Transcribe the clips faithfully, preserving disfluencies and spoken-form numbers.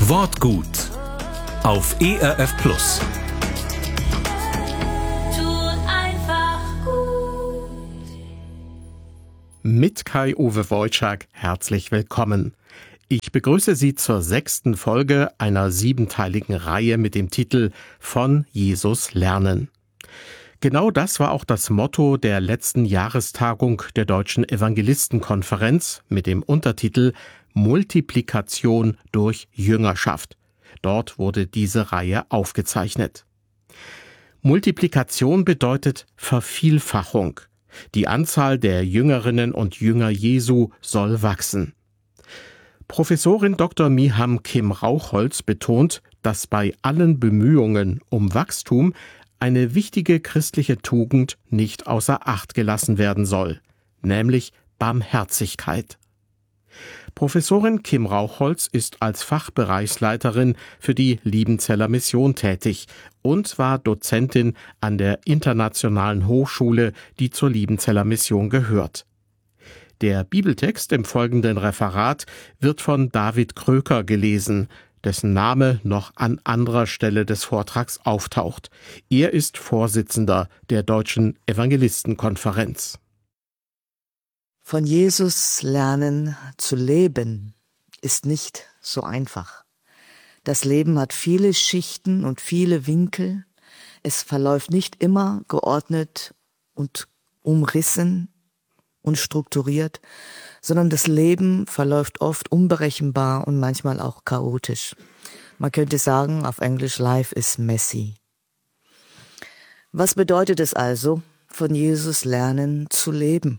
Wortgut auf E R F Plus. Tut einfach gut. Mit Kai-Uwe Wojczak herzlich willkommen. Ich begrüße Sie zur sechsten Folge einer siebenteiligen Reihe mit dem Titel Von Jesus lernen. Genau das war auch das Motto der letzten Jahrestagung der Deutschen Evangelistenkonferenz mit dem Untertitel Multiplikation durch Jüngerschaft. Dort wurde diese Reihe aufgezeichnet. Multiplikation bedeutet Vervielfachung. Die Anzahl der Jüngerinnen und Jünger Jesu soll wachsen. Professorin Doktor Miham Kim Rauchholz betont, dass bei allen Bemühungen um Wachstum eine wichtige christliche Tugend nicht außer Acht gelassen werden soll, nämlich Barmherzigkeit. Professorin Kim Rauchholz ist als Fachbereichsleiterin für die Liebenzeller Mission tätig und war Dozentin an der Internationalen Hochschule, die zur Liebenzeller Mission gehört. Der Bibeltext im folgenden Referat wird von David Kröker gelesen, dessen Name noch an anderer Stelle des Vortrags auftaucht. Er ist Vorsitzender der Deutschen Evangelistenkonferenz. Von Jesus lernen zu leben ist nicht so einfach. Das Leben hat viele Schichten und viele Winkel. Es verläuft nicht immer geordnet und umrissen und strukturiert, sondern das Leben verläuft oft unberechenbar und manchmal auch chaotisch. Man könnte sagen, auf Englisch, life is messy. Was bedeutet es also, von Jesus lernen zu leben?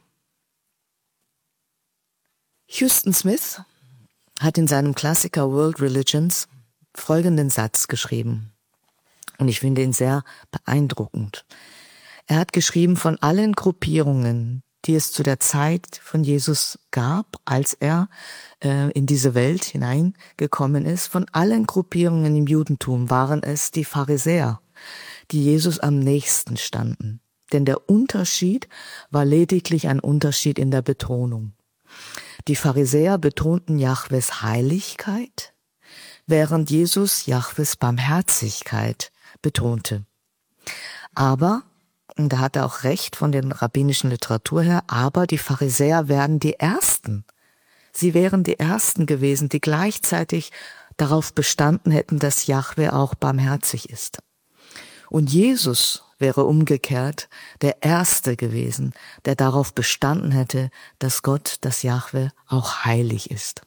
Huston Smith hat in seinem Klassiker World Religions folgenden Satz geschrieben. Und ich finde ihn sehr beeindruckend. Er hat geschrieben, von allen Gruppierungen, die es zu der Zeit von Jesus gab, als er äh, in diese Welt hineingekommen ist, von allen Gruppierungen im Judentum waren es die Pharisäer, die Jesus am nächsten standen. Denn der Unterschied war lediglich ein Unterschied in der Betonung. Die Pharisäer betonten Jahwes Heiligkeit, während Jesus Jahwes Barmherzigkeit betonte. Aber, und da hat er auch recht von der rabbinischen Literatur her, aber die Pharisäer wären die Ersten. Sie wären die Ersten gewesen, die gleichzeitig darauf bestanden hätten, dass Jahwe auch barmherzig ist. Und Jesus wäre umgekehrt der Erste gewesen, der darauf bestanden hätte, dass Gott, dass Jahwe auch heilig ist.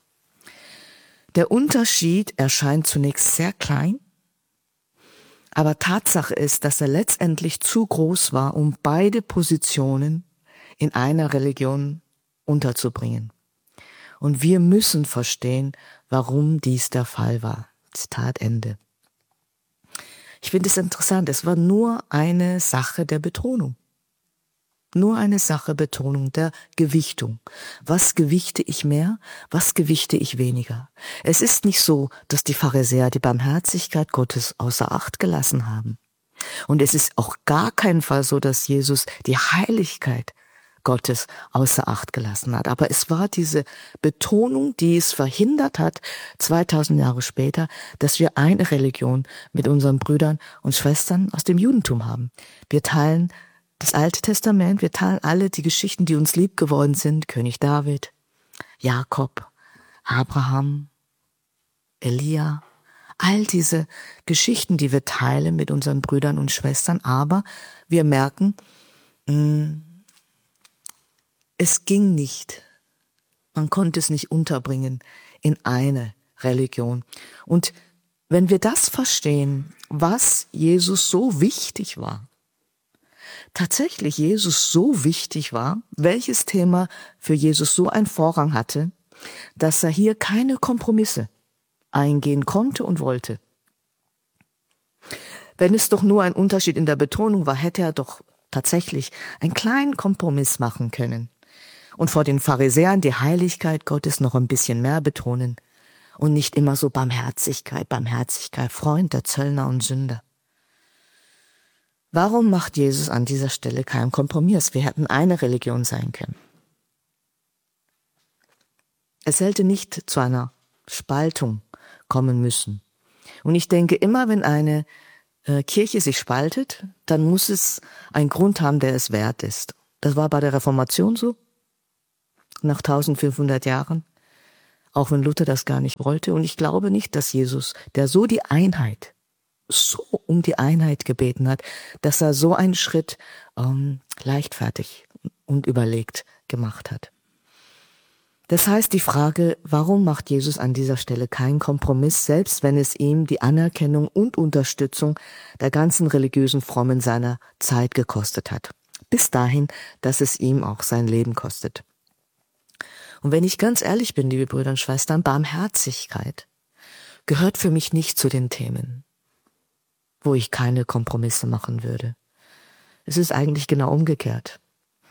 Der Unterschied erscheint zunächst sehr klein, aber Tatsache ist, dass er letztendlich zu groß war, um beide Positionen in einer Religion unterzubringen. Und wir müssen verstehen, warum dies der Fall war. Zitat Ende. Ich finde es interessant, es war nur eine Sache der Betonung. Nur eine Sache Betonung der Gewichtung. Was gewichte ich mehr, was gewichte ich weniger? Es ist nicht so, dass die Pharisäer die Barmherzigkeit Gottes außer Acht gelassen haben. Und es ist auch gar keinen Fall so, dass Jesus die Heiligkeit Gottes außer Acht gelassen hat. Aber es war diese Betonung, die es verhindert hat, zweitausend Jahre später, dass wir eine Religion mit unseren Brüdern und Schwestern aus dem Judentum haben. Wir teilen das Alte Testament, wir teilen alle die Geschichten, die uns lieb geworden sind. König David, Jakob, Abraham, Elia, all diese Geschichten, die wir teilen mit unseren Brüdern und Schwestern. Aber wir merken, mh, es ging nicht. Man konnte es nicht unterbringen in eine Religion. Und wenn wir das verstehen, was Jesus so wichtig war, tatsächlich Jesus so wichtig war, welches Thema für Jesus so einen Vorrang hatte, dass er hier keine Kompromisse eingehen konnte und wollte. Wenn es doch nur ein Unterschied in der Betonung war, hätte er doch tatsächlich einen kleinen Kompromiss machen können und vor den Pharisäern die Heiligkeit Gottes noch ein bisschen mehr betonen und nicht immer so Barmherzigkeit, Barmherzigkeit, Freund der Zöllner und Sünder. Warum macht Jesus an dieser Stelle keinen Kompromiss? Wir hätten eine Religion sein können. Es sollte nicht zu einer Spaltung kommen müssen. Und ich denke, immer wenn eine äh, Kirche sich spaltet, dann muss es einen Grund haben, der es wert ist. Das war bei der Reformation so, nach eintausendfünfhundert Jahren, auch wenn Luther das gar nicht wollte. Und ich glaube nicht, dass Jesus, der so die Einheit, so um die Einheit gebeten hat, dass er so einen Schritt ähm, leichtfertig und überlegt gemacht hat. Das heißt, die Frage, warum macht Jesus an dieser Stelle keinen Kompromiss, selbst wenn es ihm die Anerkennung und Unterstützung der ganzen religiösen Frommen seiner Zeit gekostet hat. Bis dahin, dass es ihm auch sein Leben kostet. Und wenn ich ganz ehrlich bin, liebe Brüder und Schwestern, Barmherzigkeit gehört für mich nicht zu den Themen, wo ich keine Kompromisse machen würde. Es ist eigentlich genau umgekehrt.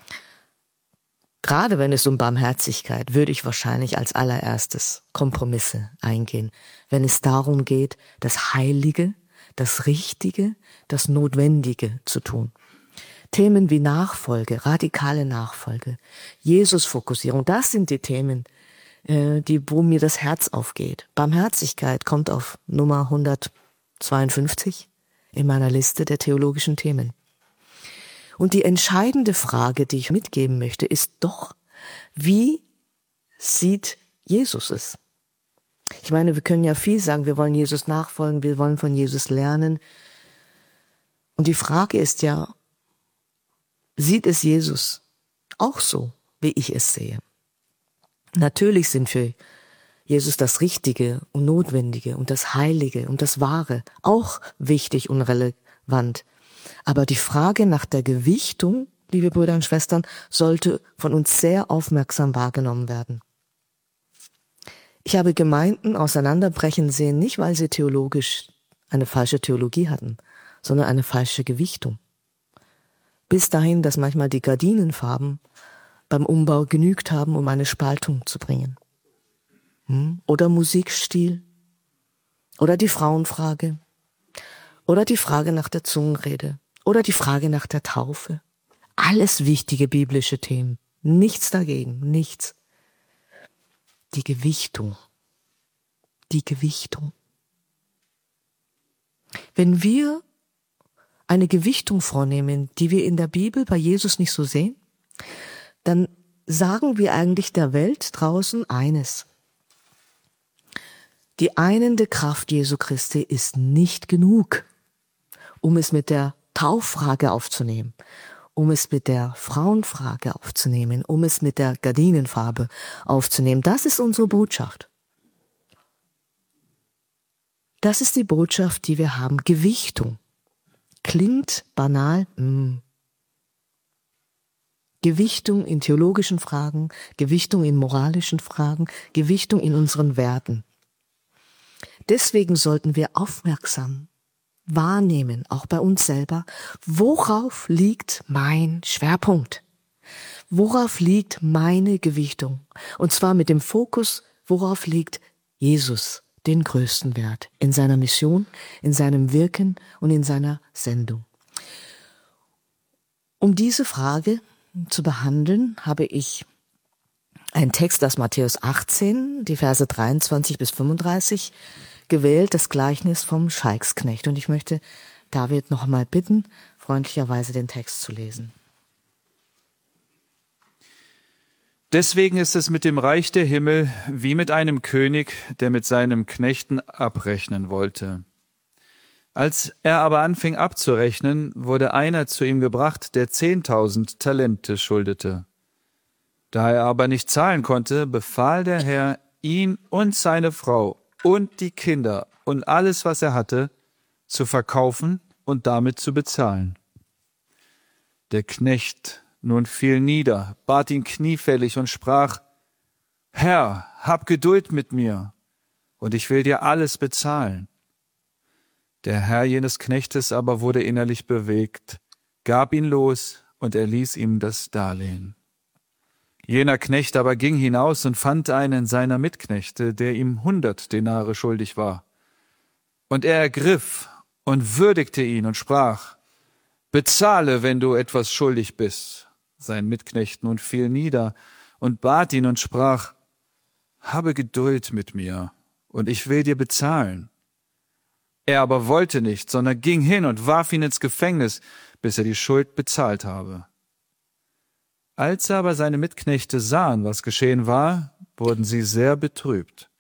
Gerade wenn es um Barmherzigkeit, würde ich wahrscheinlich als allererstes Kompromisse eingehen, wenn es darum geht, das Heilige, das Richtige, das Notwendige zu tun. Themen wie Nachfolge, radikale Nachfolge, Jesusfokussierung, das sind die Themen, die, wo mir das Herz aufgeht. Barmherzigkeit kommt auf Nummer hundertzweiundfünfzig in meiner Liste der theologischen Themen. Und die entscheidende Frage, die ich mitgeben möchte, ist doch, wie sieht Jesus es? Ich meine, wir können ja viel sagen, wir wollen Jesus nachfolgen, wir wollen von Jesus lernen. Und die Frage ist ja, sieht es Jesus auch so, wie ich es sehe? Natürlich sind für Jesus das Richtige und Notwendige und das Heilige und das Wahre auch wichtig und relevant. Aber die Frage nach der Gewichtung, liebe Brüder und Schwestern, sollte von uns sehr aufmerksam wahrgenommen werden. Ich habe Gemeinden auseinanderbrechen sehen, nicht weil sie theologisch eine falsche Theologie hatten, sondern eine falsche Gewichtung. Bis dahin, dass manchmal die Gardinenfarben beim Umbau genügt haben, um eine Spaltung zu bringen. Hm? Oder Musikstil. Oder die Frauenfrage. Oder die Frage nach der Zungenrede. Oder die Frage nach der Taufe. Alles wichtige biblische Themen. Nichts dagegen, nichts. Die Gewichtung. Die Gewichtung. Wenn wir eine Gewichtung vornehmen, die wir in der Bibel bei Jesus nicht so sehen, dann sagen wir eigentlich der Welt draußen eines. Die einende Kraft Jesu Christi ist nicht genug, um es mit der Tauffrage aufzunehmen, um es mit der Frauenfrage aufzunehmen, um es mit der Gardinenfarbe aufzunehmen. Das ist unsere Botschaft. Das ist die Botschaft, die wir haben. Gewichtung. Klingt banal. Mm. Gewichtung in theologischen Fragen, Gewichtung in moralischen Fragen, Gewichtung in unseren Werten. Deswegen sollten wir aufmerksam wahrnehmen, auch bei uns selber, worauf liegt mein Schwerpunkt? Worauf liegt meine Gewichtung? Und zwar mit dem Fokus, worauf liegt Jesus den größten Wert in seiner Mission, in seinem Wirken und in seiner Sendung. Um diese Frage zu behandeln, habe ich einen Text aus Matthäus achtzehn, die Verse dreiundzwanzig bis fünfunddreißig, gewählt, das Gleichnis vom Scheiksknecht. Und ich möchte David noch einmal bitten, freundlicherweise den Text zu lesen. Deswegen ist es mit dem Reich der Himmel wie mit einem König, der mit seinem Knechten abrechnen wollte. Als er aber anfing abzurechnen, wurde einer zu ihm gebracht, der zehntausend Talente schuldete. Da er aber nicht zahlen konnte, befahl der Herr, ihn und seine Frau und die Kinder und alles, was er hatte, zu verkaufen und damit zu bezahlen. Der Knecht nun fiel nieder, bat ihn kniefällig und sprach: Herr, hab Geduld mit mir, und ich will dir alles bezahlen. Der Herr jenes Knechtes aber wurde innerlich bewegt, gab ihn los und erließ ihm das Darlehen. Jener Knecht aber ging hinaus und fand einen seiner Mitknechte, der ihm hundert Denare schuldig war. Und er ergriff und würdigte ihn und sprach: Bezahle, wenn du etwas schuldig bist. Sein Mitknecht nun fiel nieder und bat ihn und sprach: Habe Geduld mit mir, und ich will dir bezahlen.' Er aber wollte nicht, sondern ging hin und warf ihn ins Gefängnis, bis er die Schuld bezahlt habe. Als aber seine Mitknechte sahen, was geschehen war, wurden sie sehr betrübt.